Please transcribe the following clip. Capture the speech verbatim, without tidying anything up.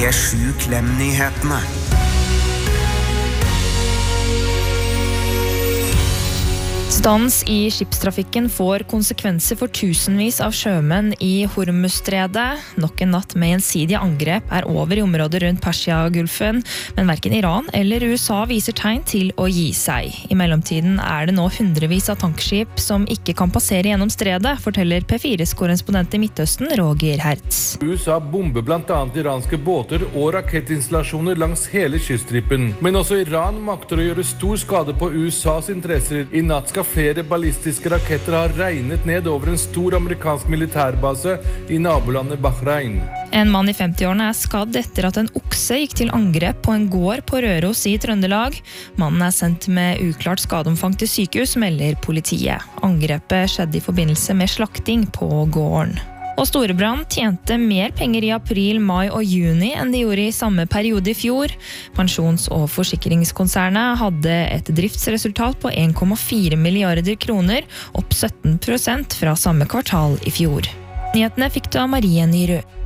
P sju Klem-nyhetene. Stans i skipstrafikken får konsekvenser for tusenvis av sjømenn i Hormuzstredet. Nok en natt med gjensidige angrep er over i området rundt Persia-gulfen, men hverken Iran eller U S A viser tegn til å gi seg. I mellomtiden er det nå hundrevis av tankskip som ikke kan passere gjennom stredet, forteller P fires korrespondent i Midtøsten, Roger Hertz. U S A bomber blant annet iranske båter og rakettinstallasjoner langs hele kyststripen. Men også Iran makter å gjøre stor skade på U S A's interesser. I natt skal flere ballistiske raketter har regnet ned over en stor amerikansk militærbase i nabolandet Bahrain. En mann i femti-årene er skadd etter at en okse gikk til angrep på en gård på Røros i Trøndelag. Mannen er sendt med uklart skadeomfang til sykehus, melder politiet. Angrepet skjedde i forbindelse med slakting på gården. Og Storebrand tjente mer penger i april, mai og juni enn de gjorde i samme periode i fjor. Pensjons- og forsikringskonsernet hadde et driftsresultat på en komma fire milliarder kroner, opp sytten prosent fra samme kvartal i fjor. Nyhetene fikk du av Marie Nyrø.